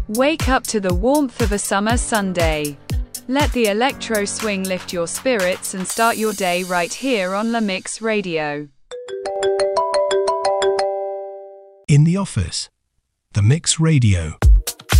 Wake up to the warmth of a summer Sunday. Let the electro swing lift your spirits and start your day right here on La Mix Radio. In the office, The Mix Radio.